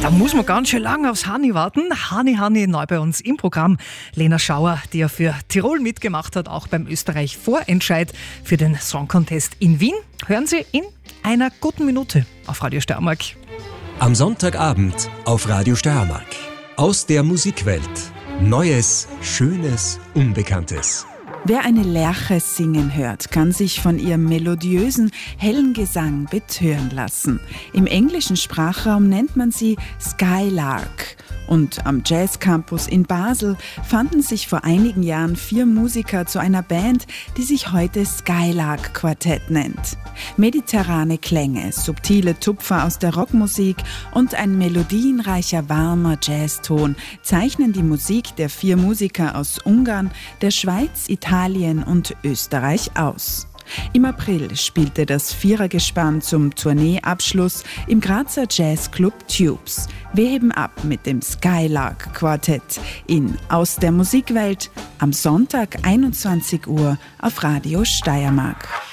Da muss man ganz schön lange aufs Hani warten. Hani neu bei uns im Programm. Lena Schauer, die ja für Tirol mitgemacht hat, auch beim Österreich-Vorentscheid für den Song Contest in Wien. Hören Sie in einer guten Minute auf Radio Steiermark. Am Sonntagabend auf Radio Steiermark. Aus der Musikwelt. Neues, Schönes, Unbekanntes. Wer eine Lerche singen hört, kann sich von ihrem melodiösen, hellen Gesang betören lassen. Im englischen Sprachraum nennt man sie Skylark. Und am Jazz Campus in Basel fanden sich vor einigen Jahren 4 Musiker zu einer Band, die sich heute Skylark Quartett nennt. Mediterrane Klänge, subtile Tupfer aus der Rockmusik und ein melodienreicher, warmer Jazzton zeichnen die Musik der 4 Musiker aus Ungarn, der Schweiz, Italien und Österreich aus. Im April spielte das Vierergespann zum Tourneeabschluss im Grazer Jazzclub Tubes. Wir heben ab mit dem Skylark Quartett in Aus der Musikwelt am Sonntag 21 Uhr auf Radio Steiermark.